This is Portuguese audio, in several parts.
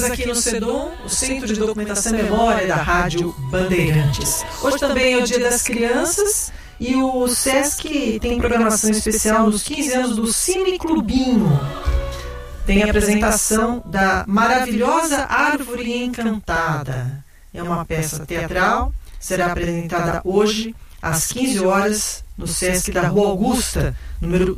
Estamos aqui no CEDOM, o Centro de Documentação e Memória da Rádio Bandeirantes. Hoje também é o Dia das Crianças e o SESC tem programação especial nos 15 anos do Cine Clubinho. Tem a apresentação da Maravilhosa Árvore Encantada. É uma peça teatral, será apresentada hoje às 15 horas no SESC da Rua Augusta, número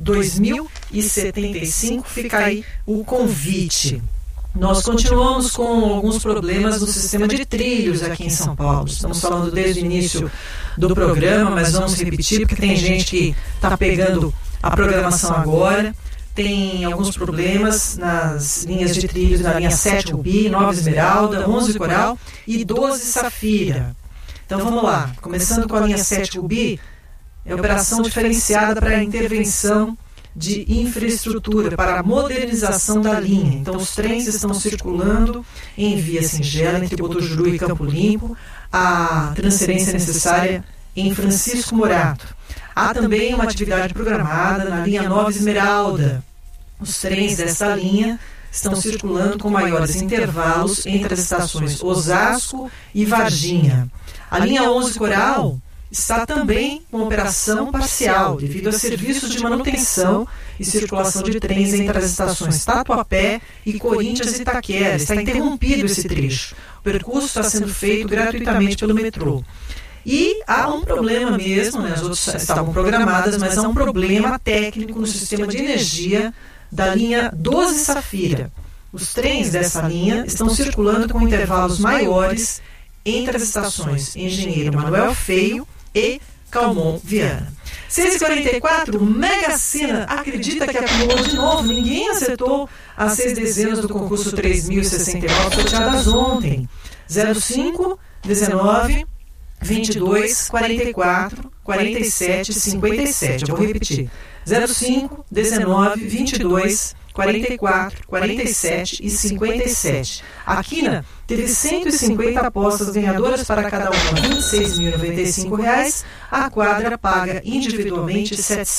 2075. Fica aí o convite. Nós continuamos com alguns problemas no sistema de trilhos aqui em São Paulo. Estamos falando desde o início do programa, mas vamos repetir, porque tem gente que está pegando a programação agora. Tem alguns problemas nas linhas de trilhos, na linha 7 Rubi, 9 Esmeralda, 11 Coral e 12 Safira. Então vamos lá, começando com a linha 7 Rubi, é operação diferenciada para a intervenção de infraestrutura, para a modernização da linha. Então os trens estão circulando em via singela entre Botujuru e Campo Limpo, a transferência necessária em Francisco Morato. Há também uma atividade programada na linha 9 Esmeralda. Os trens dessa linha estão circulando com maiores intervalos entre as estações Osasco e Varginha. A linha 11 Coral está também com operação parcial, devido a serviços de manutenção e circulação de trens entre as estações Tatuapé e Corinthians e Itaquera. Está interrompido esse trecho. O percurso está sendo feito gratuitamente pelo metrô. E há um problema mesmo, né? As outras estavam programadas, mas há um problema técnico no sistema de energia da linha 12 Safira. Os trens dessa linha estão circulando com intervalos maiores entre as estações Engenheiro Manuel Feio e Calmon Viana. 6h44, Mega Sena acredita que acumulou de novo. Ninguém acertou as 6 dezenas do concurso 3.069 sorteadas ontem. 05, 19, 22, 44, 47, 57. Eu vou repetir. 05, 19, 22, 44, 47 e 57. A Quina teve 150 apostas ganhadoras para cada uma, R$ 26.095. A quadra paga individualmente R$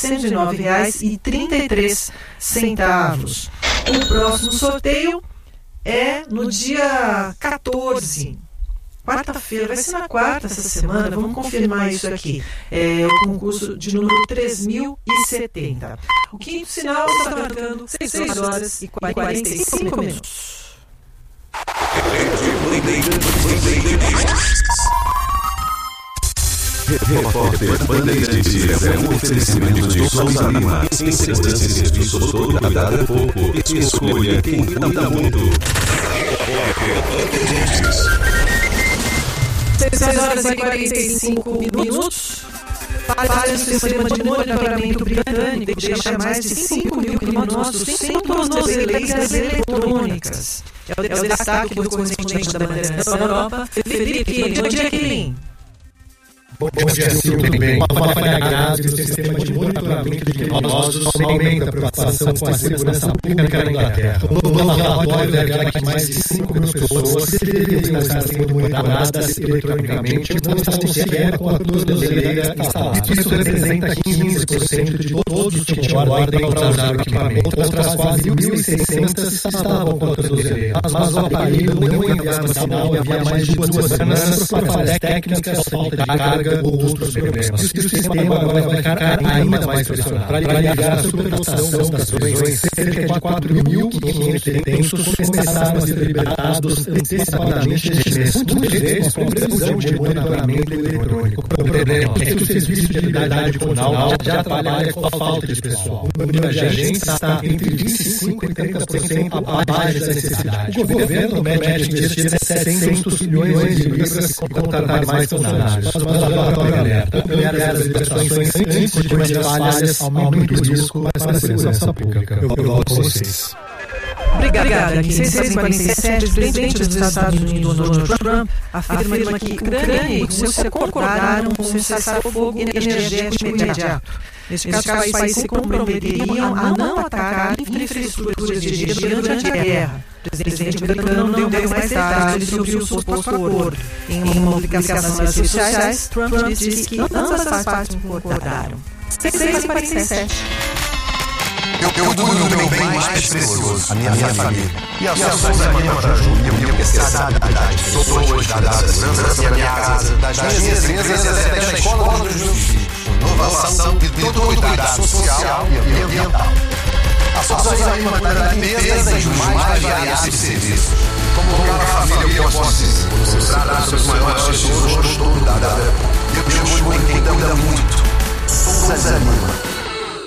709,33. O próximo sorteio é no dia 14. Quarta-feira, vai ser na quarta essa semana, vamos confirmar isso aqui. É o concurso de número 3070. O quinto sinal está marcando 6 horas e 45 minutos. Repórter Bandeirantes é um oferecimento de Souza Lima. Em segurança e serviço todo, cuidado é pouco. Escolha quem cuida muito. Repórter Bandeirantes. 6 horas e 45 minutos. Falha no sistema de monitoramento britânico deixa mais de 5 mil criminosos sem tornozeleiras eletrônicas. É o destaque do correspondente da Bandeirantes na Europa, Felipe. Bom dia, Quilin. Bom dia, Silvio, tudo bem? Uma falha grave do sistema de monitoramento de criminosos aumenta a preocupação com a segurança pública na Inglaterra. O novo relatório revela que mais de 5 mil pessoas que deveriam estar sendo monitoradas eletronicamente não estão sequer com a tornozeleira instalada. Isso representa 15% de todos os que tinham ordem para usar o equipamento. Outras quase 1.600 estavam com a tornozeleira. Mas o aparelho não enviava sinal havia mais de 2 semanas por falhas técnicas, falta de carga ou outros problemas. E o sistema agora vai ficar ainda mais pressionado. Para aliviar a superlotação das prisões, cerca de 4.500 detentos começaram a ser liberados antecipadamente este mês. Muitos deles com previsão de monitoramento eletrônico. O problema é que o serviço de habilidade comunal já trabalha com a falta de pessoal. O número de agentes está entre 25% e 30% abaixo da necessidade. O governo mede investir 700 milhões de libras e contratar mais funcionários. Mas o relatório alerta. Acompanhar as liberações antes de cometer falhas aumenta o risco para a segurança pública. Eu volto com vocês. Obrigada. Aqui, 6h47, o presidente dos Estados Unidos, Donald Trump, afirma que Ucrânia e Rússia concordaram com um cessar-fogo energético imediato. Neste caso, os países se comprometeriam a não atacar infraestruturas de energia durante a guerra. O presidente americano não deu mais detalhes sobre o suposto acordo. Em uma publicação nas redes sociais, Trump disse que ambas as partes concordaram. 6h47. Eu cuido do meu bem mais precioso, a minha família. E a Souza Lima Júnior especialidade. Sou cuidar da segurança da minha casa, das minhas empresas, até da escola dos meus filhos. Inovação e todo cuidado social e ambiental. A Souza Lima cuida da limpeza e dos mais variados serviços. Como colocar a família eu posso dizer. Usar seus maiores tesouros todo cuidado. Deus cuida muito. Souza Lima.